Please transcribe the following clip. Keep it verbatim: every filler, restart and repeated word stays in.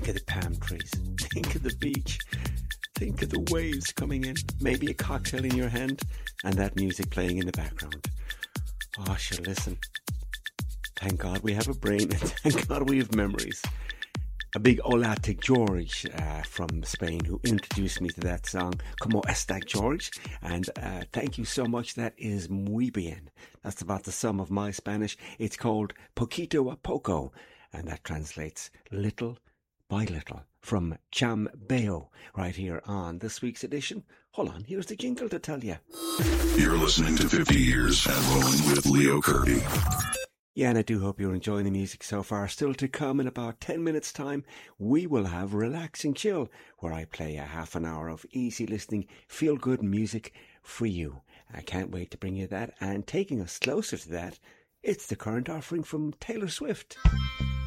Think of the palm trees. Think of the beach. Think of the waves coming in. Maybe a cocktail in your hand and that music playing in the background. Oh, sure, listen. Thank God we have a brain and thank God we have memories. A big hola to George uh, from Spain who introduced me to that song, Como Esta George? And uh, thank you so much. That is muy bien. That's about the sum of my Spanish. It's called Poquito a Poco, and that translates little by little from Chambeo right here on this week's edition. Hold on, here's the jingle to tell you. You're listening to fifty years and Rolling with Leo Kirby. Yeah, and I do hope you're enjoying the music so far. Still to come in about ten minutes' time, we will have Relaxing Chill, where I play a half an hour of easy listening, feel-good music for you. I can't wait to bring you that. And taking us closer to that, it's the current offering from Taylor Swift.